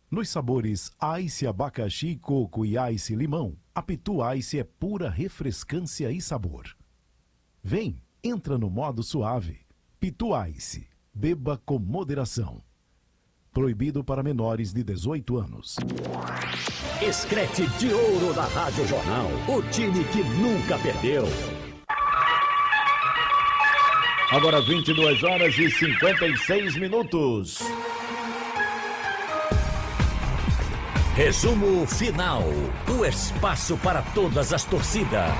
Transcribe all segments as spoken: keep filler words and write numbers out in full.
Nos sabores Ice abacaxi, coco e Ice limão, a Pitu Ice é pura refrescância e sabor. Vem, entra no modo suave. Pitu Ice, beba com moderação. Proibido para menores de dezoito anos. Escrete de ouro da Rádio Jornal, o time que nunca perdeu. Agora vinte e duas horas e cinquenta e seis minutos. Resumo final, o espaço para todas as torcidas.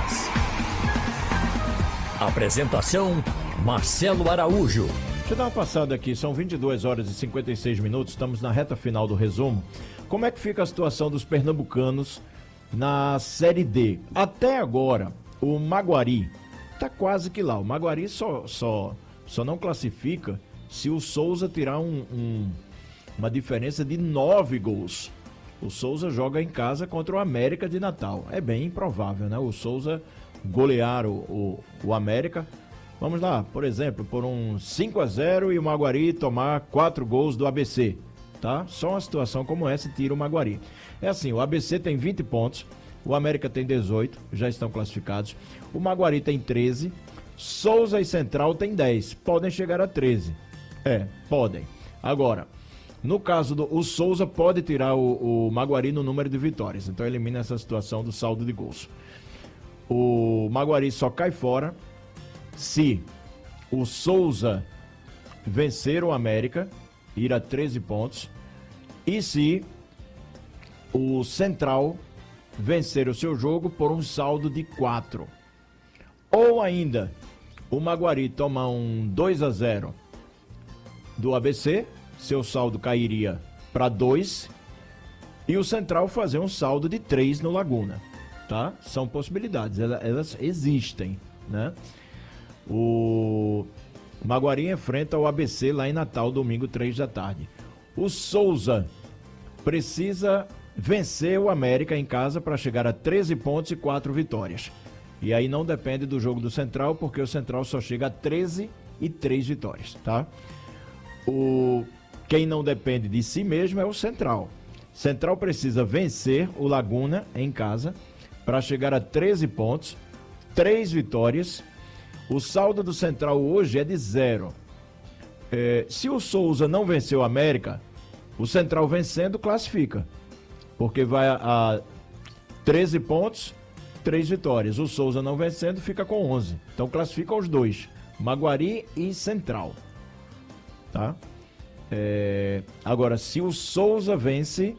Apresentação, Marcelo Araújo. Deixa eu dar uma passada aqui, são vinte e duas horas e cinquenta e seis minutos, estamos na reta final do resumo. Como é que fica a situação dos pernambucanos na Série D? Até agora, o Maguari está quase que lá. O Maguari só, só, só não classifica se o Souza tirar um, um, uma diferença de nove gols. O Souza joga em casa contra o América de Natal. É bem improvável, né? O Souza golear o, o, o América. Vamos lá, por exemplo, por um cinco a zero e o Maguari tomar quatro gols do A B C, tá? Só uma situação como essa tira o Maguari. É assim, o A B C tem vinte pontos, o América tem dezoito, já estão classificados. O Maguari tem treze, Souza e Central tem dez, podem chegar a treze. É, podem. Agora, no caso do o Souza pode tirar o, o Maguari no número de vitórias, então elimina essa situação do saldo de gols. O Maguari só cai fora se o Souza vencer o América, ir a treze pontos, e se o Central vencer o seu jogo por um saldo de quatro. Ou ainda, o Maguari tomar um dois a zero do A B C, seu saldo cairia para dois, e o Central fazer um saldo de três no Laguna, tá? São possibilidades, elas, elas existem, né? O Maguari enfrenta o A B C lá em Natal, domingo, três da tarde. O Souza precisa vencer o América em casa para chegar a treze pontos e quatro vitórias. E aí não depende do jogo do Central, porque o Central só chega a treze e três vitórias, tá? O... Quem não depende de si mesmo é o Central. Central precisa vencer o Laguna em casa para chegar a treze pontos, três vitórias. O saldo do Central hoje é de zero. É, se o Souza não vencer o América, o Central vencendo classifica. Porque vai a, a treze pontos, três vitórias. O Souza não vencendo fica com onze. Então classifica os dois, Maguari e Central. Tá? É, agora, se o Souza vence,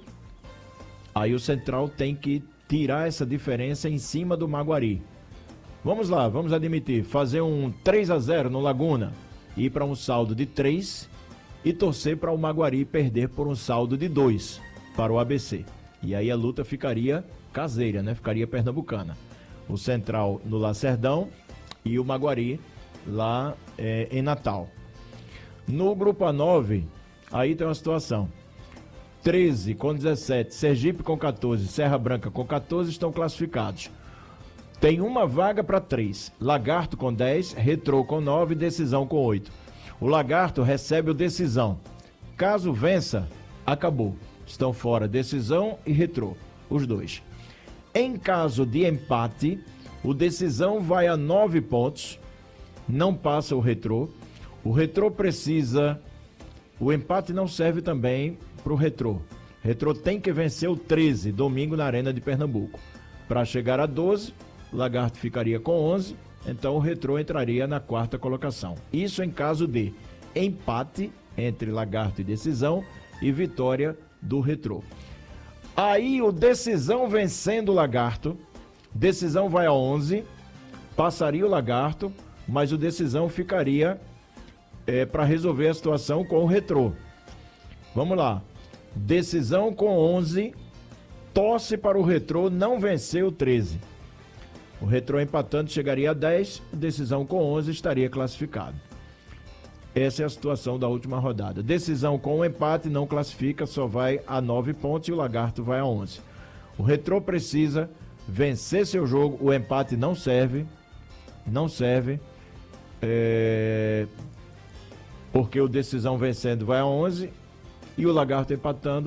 aí o Central tem que tirar essa diferença em cima do Maguari. Vamos lá, vamos admitir, fazer um três a zero no Laguna, ir para um saldo de três e torcer para o Maguari perder por um saldo de dois para o A B C. E aí a luta ficaria caseira, né? Ficaria pernambucana. O Central no Lacerdão e o Maguari lá é, em Natal. No grupo A nove, aí tem uma situação. treze com dezessete, Sergipe com quatorze, Serra Branca com quatorze estão classificados. Tem uma vaga para três. Lagarto com dez, Retrô com nove, Decisão com oito. O Lagarto recebe o Decisão. Caso vença, acabou. Estão fora Decisão e Retrô, os dois. Em caso de empate, o Decisão vai a nove pontos, não passa o Retrô. O Retrô precisa... O empate não serve também para o Retrô. Retrô tem que vencer o treze, domingo na Arena de Pernambuco. Para chegar a doze, o Lagarto ficaria com onze, então o Retrô entraria na quarta colocação. Isso em caso de empate entre Lagarto e Decisão e vitória do Retrô. Aí o Decisão vencendo o Lagarto, Decisão vai a onze, passaria o Lagarto, mas o Decisão ficaria é, para resolver a situação com o Retrô. Vamos lá. Decisão com onze, torce para o Retrô não vencer o treze. O Retrô empatando chegaria a dez, Decisão com onze estaria classificado. Essa é a situação da última rodada. Decisão com um empate não classifica, só vai a nove pontos e o Lagarto vai a onze. O Retrô precisa vencer seu jogo, o empate não serve, não serve, é... porque o Decisão vencendo vai a onze e o Lagarto empatando